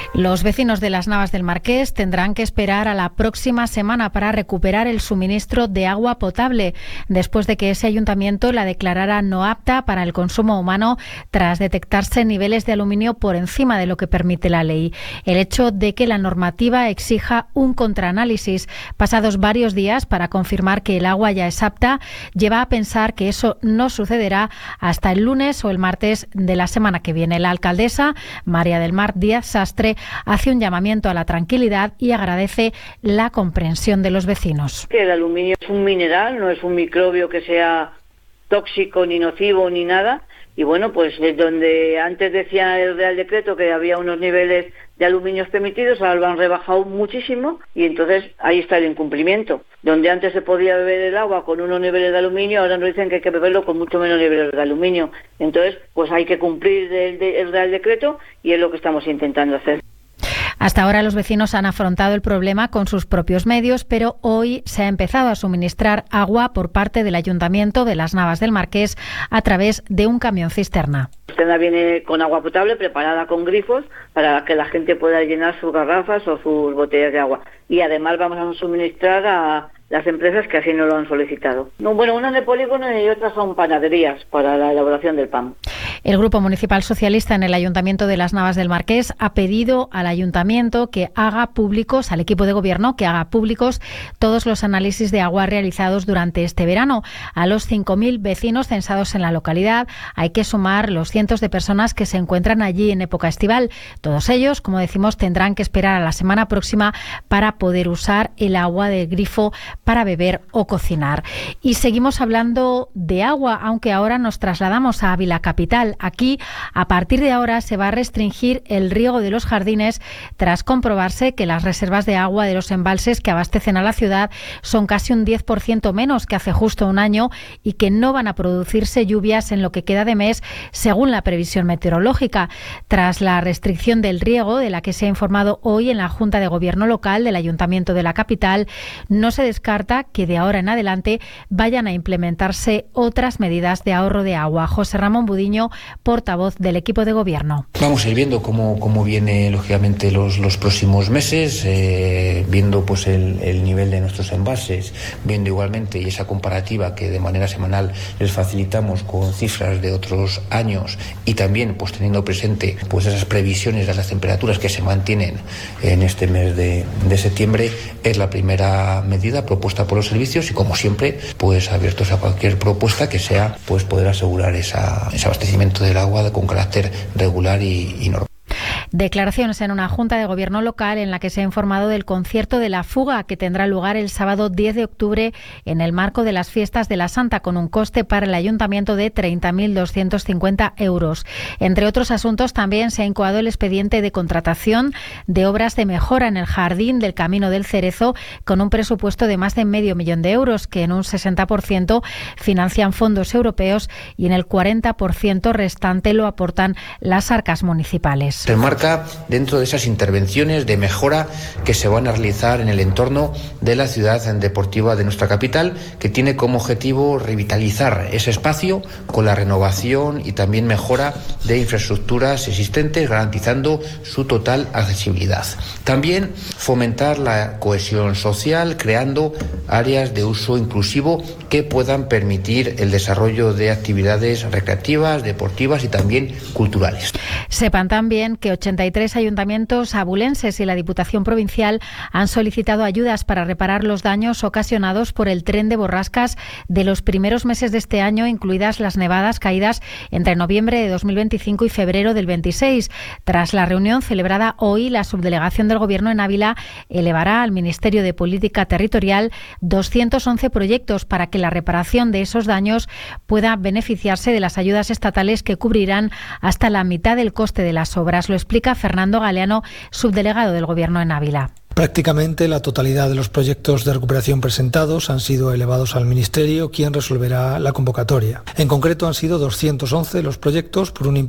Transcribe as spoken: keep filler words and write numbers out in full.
Los vecinos de Las Navas del Marqués tendrán que esperar a la próxima semana para recuperar el suministro de agua potable, después de que ese ayuntamiento la declarara no apta para el consumo humano tras detectarse niveles de aluminio por encima de lo que permite la ley. El hecho de que la normativa exija un contraanálisis pasados varios días para confirmar que el agua ya es apta lleva a pensar que eso no sucederá hasta el lunes o el martes de la semana que viene. La alcaldesa, María del Mar Díaz Sastre, hace un llamamiento a la tranquilidad y agradece la comprensión de los vecinos. El aluminio es un mineral, no es un microbio que sea tóxico ni nocivo ni nada. Y bueno, pues donde antes decía el Real Decreto que había unos niveles de aluminio permitidos, ahora lo han rebajado muchísimo y entonces ahí está el incumplimiento. Donde antes se podía beber el agua con unos niveles de aluminio, ahora nos dicen que hay que beberlo con mucho menos niveles de aluminio. Entonces, pues hay que cumplir el, el Real Decreto y es lo que estamos intentando hacer. Hasta ahora los vecinos han afrontado el problema con sus propios medios, pero hoy se ha empezado a suministrar agua por parte del Ayuntamiento de Las Navas del Marqués a través de un camión cisterna. La cisterna viene con agua potable preparada con grifos para que la gente pueda llenar sus garrafas o sus botellas de agua. Y además vamos a suministrar a las empresas que así nos lo han solicitado. No, bueno, unas de polígono y otras son panaderías para la elaboración del pan. El Grupo Municipal Socialista en el Ayuntamiento de Las Navas del Marqués ha pedido al Ayuntamiento que haga públicos, al equipo de gobierno, que haga públicos todos los análisis de agua realizados durante este verano. A los cinco mil vecinos censados en la localidad hay que sumar los cientos de personas que se encuentran allí en época estival. Todos ellos, como decimos, tendrán que esperar a la semana próxima para poder usar el agua del grifo para beber o cocinar. Y seguimos hablando de agua, aunque ahora nos trasladamos a Ávila capital. Aquí, a partir de ahora, se va a restringir el riego de los jardines tras comprobarse que las reservas de agua de los embalses que abastecen a la ciudad son casi un diez por ciento menos que hace justo un año y que no van a producirse lluvias en lo que queda de mes, según la previsión meteorológica. Tras la restricción del riego, de la que se ha informado hoy en la Junta de Gobierno local del Ayuntamiento de la capital, no se descarta que de ahora en adelante vayan a implementarse otras medidas de ahorro de agua. José Ramón Budiño, portavoz del equipo de gobierno. Vamos a ir viendo cómo, cómo viene lógicamente los, los próximos meses, eh, viendo pues el, el nivel de nuestros envases, viendo igualmente y esa comparativa que de manera semanal les facilitamos con cifras de otros años y también pues teniendo presente pues esas previsiones de las temperaturas que se mantienen en este mes de, de septiembre, es la primera medida propuesta por los servicios y como siempre pues abiertos a cualquier propuesta que sea pues poder asegurar esa, ese abastecimiento del agua con carácter regular y, y normal. Declaraciones en una Junta de Gobierno local en la que se ha informado del concierto de La Fuga que tendrá lugar el sábado diez de octubre en el marco de las fiestas de la Santa con un coste para el Ayuntamiento de treinta mil doscientos cincuenta euros. Entre otros asuntos también se ha incoado el expediente de contratación de obras de mejora en el jardín del Camino del Cerezo con un presupuesto de más de medio millón de euros que en un sesenta por ciento financian fondos europeos y en el cuarenta por ciento restante lo aportan las arcas municipales. Se enmarca dentro de esas intervenciones de mejora que se van a realizar en el entorno de la ciudad deportiva de nuestra capital, que tiene como objetivo revitalizar ese espacio con la renovación y también mejora de infraestructuras existentes, garantizando su total accesibilidad. También fomentar la cohesión social, creando áreas de uso inclusivo que puedan permitir el desarrollo de actividades recreativas, deportivas y también culturales. Sepan también que ochenta y tres ayuntamientos abulenses y la Diputación Provincial han solicitado ayudas para reparar los daños ocasionados por el tren de borrascas de los primeros meses de este año, incluidas las nevadas caídas entre noviembre de dos mil veinticinco y febrero del veintiséis. Tras la reunión celebrada hoy, la subdelegación del Gobierno en Ávila elevará al Ministerio de Política Territorial doscientos once proyectos para que la reparación de esos daños pueda beneficiarse de las ayudas estatales que cubrirán hasta la mitad del coste de las obras. Lo explica Fernando Galeano, subdelegado del Gobierno en Ávila. Prácticamente la totalidad de los proyectos de recuperación presentados han sido elevados al Ministerio, quien resolverá la convocatoria. En concreto han sido doscientos once los proyectos por un importe